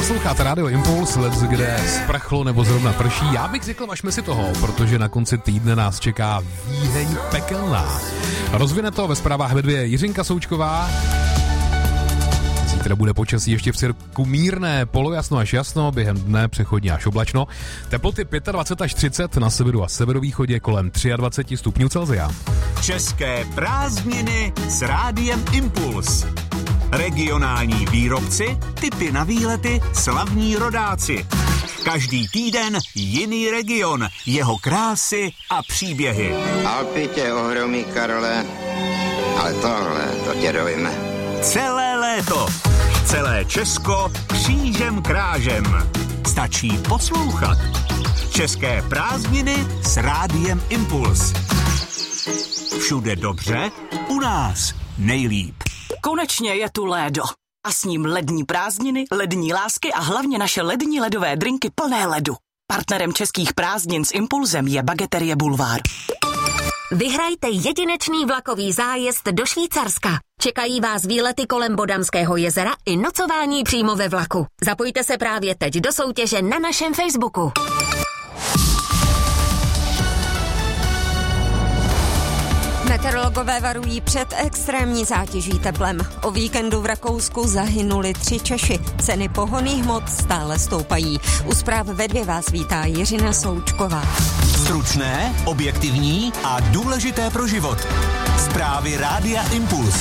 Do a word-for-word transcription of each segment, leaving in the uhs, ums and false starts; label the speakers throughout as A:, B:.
A: Posloucháte Radio Impuls, let kde sprchlo nebo zrovna prší. Já bych řekl, važme si toho, protože na konci týdne nás čeká Víheň pekelná. Rozvine to ve zprávách ve dvě Jiřinka Součková. Zítra bude počasí ještě v cirku mírné, polojasno až jasno, během dne přechodně až oblačno. Teploty dvacet pět až třicet, na severu a severovýchodě kolem dvacet tři stupňů Celsia.
B: České prázdniny s Rádiem Impuls. Regionální výrobci, tipy na výlety, slavní rodáci. Každý týden jiný region, jeho krásy a příběhy.
C: Alpy tě ohromí, Karole, ale tohle, to tě dojme.
B: Celé léto, celé Česko křížem krážem. Stačí poslouchat. České prázdniny s Rádiem Impuls. Všude dobře, u nás nejlíp.
D: Konečně je tu lédo. A s ním lední prázdniny, lední lásky a hlavně naše lední ledové drinky plné ledu. Partnerem českých prázdnin s Impulzem je Bageterie Bulvár.
E: Vyhrajte jedinečný vlakový zájezd do Švýcarska. Čekají vás výlety kolem Bodamského jezera i nocování přímo ve vlaku. Zapojte se právě teď do soutěže na našem Facebooku.
F: Meteorologové varují před extrémní zátěží teplem. O víkendu v Rakousku zahynuli tři Češi. Ceny pohonných hmot stále stoupají. U zpráv ve dvě vás vítá Jiřina Součková.
B: Stručné, objektivní a důležité pro život. Zprávy Rádia Impuls.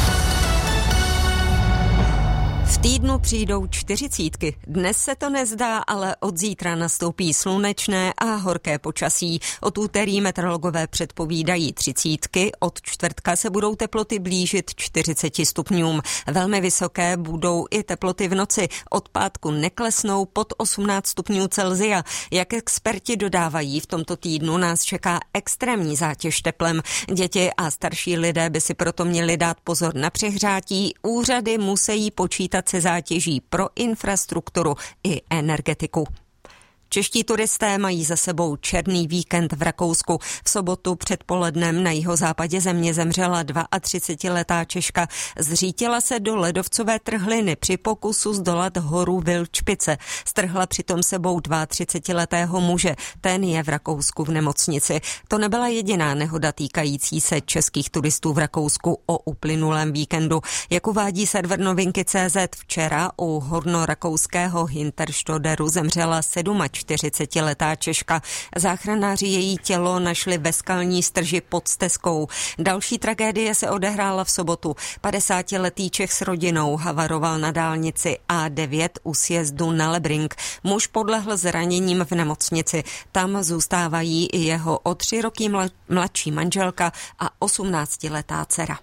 F: V týdnu přijdou čtyřicítky. Dnes se to nezdá, ale od zítra nastoupí slunečné a horké počasí. Od úterý meteorologové předpovídají třicítky, od čtvrtka se budou teploty blížit čtyřiceti stupňům. Velmi vysoké budou i teploty v noci. Od pátku neklesnou pod osmnáct stupňů Celsia. Jak experti dodávají, v tomto týdnu nás čeká extrémní zátěž teplem. Děti a starší lidé by si proto měli dát pozor na přehřátí. Úřady musí počítat se zátěží pro infrastrukturu i energetiku. Čeští turisté mají za sebou černý víkend v Rakousku. V sobotu předpolednem na jihozápadě země zemřela třicetiletá Češka. Zřítila se do ledovcové trhliny při pokusu zdolat horu Vilčpice. Strhla přitom sebou třicetiletého muže. Ten je v Rakousku v nemocnici. To nebyla jediná nehoda týkající se českých turistů v Rakousku o uplynulém víkendu. Jak uvádí server novinky tečka cé zet, včera u hornorakouského Hinterstoderu zemřela čtyřicetiletá Češka. Záchranáři její tělo našli ve skalní strži pod stezkou. Další tragédie se odehrála v sobotu. padesátiletý Čech s rodinou havaroval na dálnici á devět u sjezdu na Lebring. Muž podlehl zraněním v nemocnici. Tam zůstávají i jeho o tři roky mladší manželka a osmnáctiletá dcera.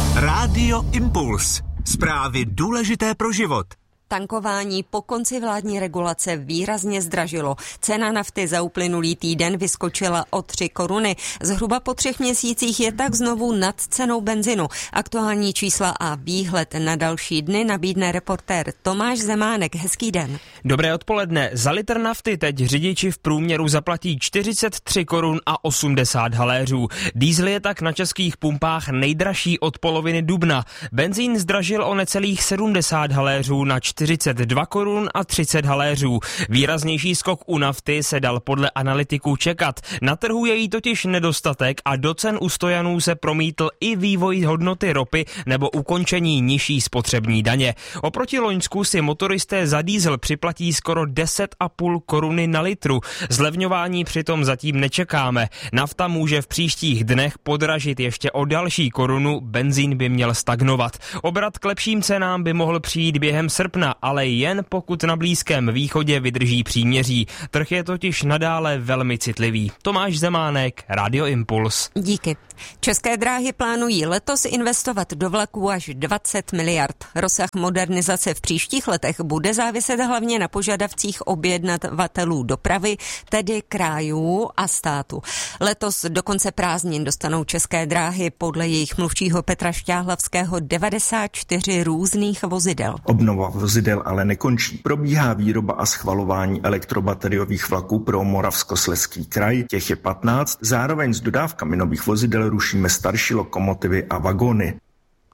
B: Rádio Impuls. Zprávy důležité pro život.
F: Tankování po konci vládní regulace výrazně zdražilo. Cena nafty za uplynulý týden vyskočila o tři koruny. Zhruba po třech měsících je tak znovu nad cenou benzinu. Aktuální čísla a výhled na další dny nabídne reportér Tomáš Zemánek. Hezký den.
G: Dobré odpoledne. Za litr nafty teď řidiči v průměru zaplatí čtyřicet tři korun a osmdesát haléřů. Diesel je tak na českých pumpách nejdražší od poloviny dubna. Benzín zdražil o necelých sedmdesát haléřů na čtyřicet dva korun a třicet haléřů. Výraznější skok u nafty se dal podle analytiků čekat. Na trhu je jí totiž nedostatek a do cen u stojanů se promítl i vývoj hodnoty ropy nebo ukončení nižší spotřební daně. Oproti loňsku si motoristé za diesel připlatí skoro deset a půl koruny na litru. Zlevňování přitom zatím nečekáme. Nafta může v příštích dnech podražit ještě o další korunu, benzín by měl stagnovat. Obrat k lepším cenám by mohl přijít během srpna, ale jen pokud na Blízkém východě vydrží příměří. Trh je totiž nadále velmi citlivý. Tomáš Zemánek, Radio Impuls.
F: Díky. České dráhy plánují letos investovat do vlaků až dvacet miliard. Rozsah modernizace v příštích letech bude záviset hlavně na požadavcích objednavatelů dopravy, tedy krajů a státu. Letos do konce prázdnin dostanou České dráhy podle jejich mluvčího Petra Šťáhlavského devadesát čtyři různých vozidel.
H: Obnova vozidel ale nekončí. Probíhá výroba a schvalování elektrobateriových vlaků pro Moravskoslezský kraj. Těch je patnáct. Zároveň s dodávkami nových vozidel rušíme starší lokomotivy a vagóny.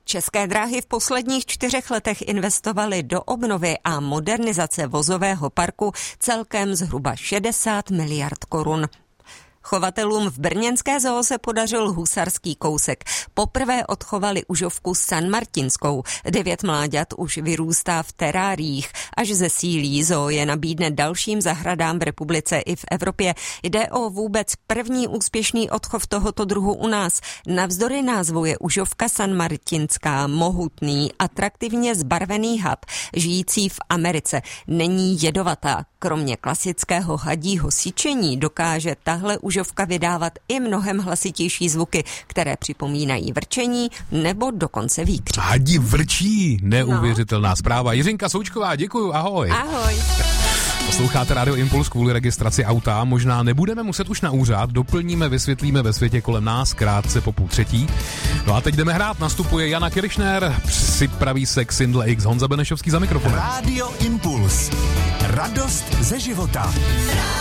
F: České dráhy v posledních čtyřech letech investovaly do obnovy a modernizace vozového parku celkem zhruba šedesát miliard korun. Chovatelům v brněnské zoo se podařil husarský kousek. Poprvé odchovali užovku sanmartinskou. Devět mláďat už vyrůstá v teráriích. Až zesílí, zoo je nabídne dalším zahradám v republice i v Evropě. Jde o vůbec první úspěšný odchov tohoto druhu u nás. Navzdory názvu je užovka sanmartinská mohutný, atraktivně zbarvený had, žijící v Americe. Není jedovatá. Kromě klasického hadího syčení dokáže tahle užovka vydávat i mnohem hlasitější zvuky, které připomínají vrčení nebo dokonce výkřik.
A: Hadí vrčí, neuvěřitelná no. zpráva. Jiřinka Součková, děkuju, ahoj.
F: Ahoj.
A: Posloucháte Radio Impuls kvůli registraci auta. Možná nebudeme muset už na úřad, doplníme, vysvětlíme ve světě kolem nás krátce po půl třetí. No a teď jdeme hrát, nastupuje Jana Kiršner, připraví se k Sindle X, Honza Benešovský za mikrofonem.
B: Radio Impuls. Radost ze života.